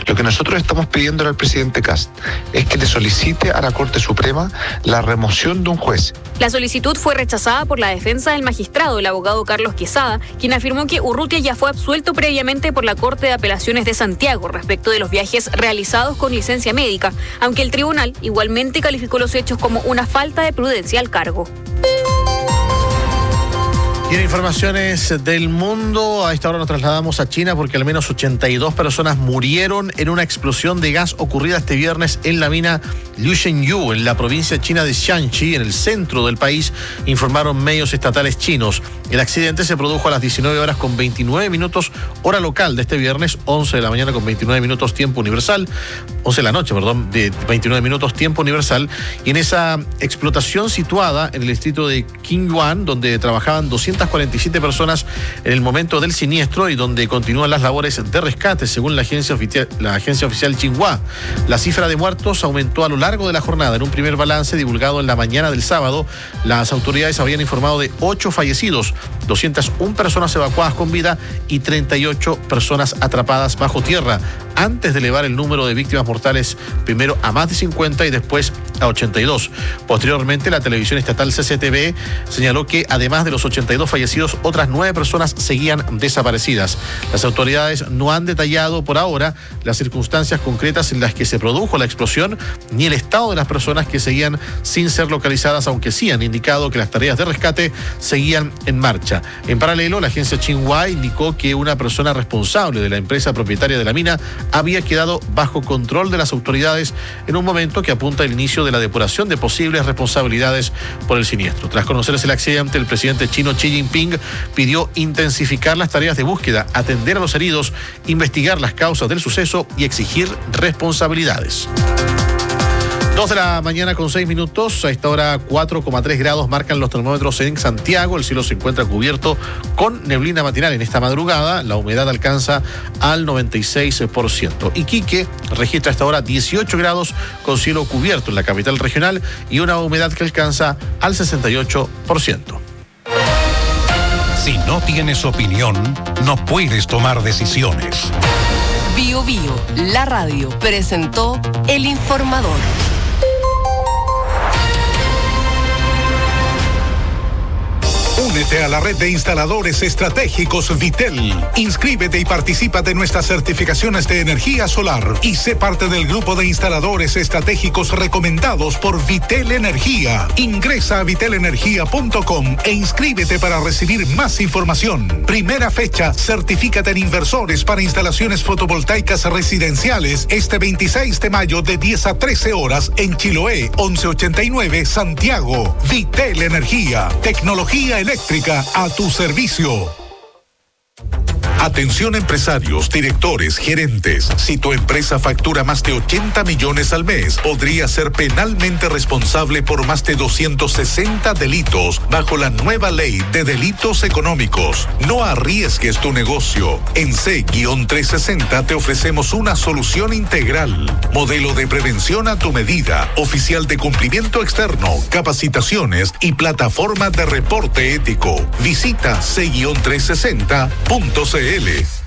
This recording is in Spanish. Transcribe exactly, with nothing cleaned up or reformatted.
Lo que nosotros estamos pidiendo al presidente Kast es que le solicite a la Corte Suprema la remoción de un juez. La solicitud fue rechazada por la defensa del magistrado, el abogado Carlos Quesada, quien afirmó que Urrutia ya fue absuelto previamente por la Corte de Apelaciones de Santiago respecto de los viajes realizados con licencia médica, aunque el tribunal igualmente calificó los hechos como una falta de prudencia al cargo. Tiene informaciones del mundo. A esta hora nos trasladamos a China porque al menos ochenta y dos personas murieron en una explosión de gas ocurrida este viernes en la mina Liushengyu, en la provincia china de Jiangxi, en el centro del país, informaron medios estatales chinos. El accidente se produjo a las diecinueve horas con veintinueve minutos, hora local de este viernes, once de la mañana con veintinueve minutos, tiempo universal, once de la noche, perdón, de veintinueve minutos, tiempo universal, y en esa explotación situada en el distrito de Qingyuan, donde trabajaban doscientas cuarenta y siete personas en el momento del siniestro y donde continúan las labores de rescate, según la agencia oficial, la agencia oficial Xinhua. La cifra de muertos aumentó a lo largo de la jornada. En un primer balance divulgado en la mañana del sábado, las autoridades habían informado de ocho fallecidos, doscientas una personas evacuadas con vida y treinta y ocho personas atrapadas bajo tierra, antes de elevar el número de víctimas mortales primero a más de cincuenta y después a ochenta y dos. Posteriormente, la televisión estatal C C T V señaló que además de los ochenta y dos fallecidos, otras nueve personas seguían desaparecidas. Las autoridades no han detallado por ahora las circunstancias concretas en las que se produjo la explosión ni el estado de las personas que seguían sin ser localizadas, aunque sí han indicado que las tareas de rescate seguían en marcha. En paralelo, la agencia Xinhua indicó que una persona responsable de la empresa propietaria de la mina había quedado bajo control de las autoridades en un momento que apunta al inicio de la depuración de posibles responsabilidades por el siniestro. Tras conocerse el accidente, el presidente chino Xi Jinping pidió intensificar las tareas de búsqueda, atender a los heridos, investigar las causas del suceso y exigir responsabilidades. Dos de la mañana con seis minutos, a esta hora cuatro coma tres grados marcan los termómetros en Santiago. El cielo se encuentra cubierto con neblina matinal en esta madrugada. La humedad alcanza al noventa y seis por ciento. Iquique registra a esta hora dieciocho grados con cielo cubierto en la capital regional y una humedad que alcanza al sesenta y ocho por ciento. Si no tienes opinión, no puedes tomar decisiones. Bio Bio, la radio, presentó El Informador. Únete a la red de instaladores estratégicos Vitel. Inscríbete y participa de nuestras certificaciones de energía solar y sé parte del grupo de instaladores estratégicos recomendados por Vitel Energía. Ingresa a vitel energía punto com e inscríbete para recibir más información. Primera fecha, certifícate en inversores para instalaciones fotovoltaicas residenciales este veintiséis de mayo de diez a trece horas en Chiloé, once ochenta y nueve, Santiago. Vitel Energía, tecnología eléctrica a tu servicio. Atención empresarios, directores, gerentes. Si tu empresa factura más de ochenta millones al mes, podría ser penalmente responsable por más de doscientos sesenta delitos bajo la nueva ley de delitos económicos. No arriesgues tu negocio. En C trescientos sesenta te ofrecemos una solución integral. Modelo de prevención a tu medida, oficial de cumplimiento externo, capacitaciones y plataforma de reporte ético. Visita C trescientos sesenta punto c l.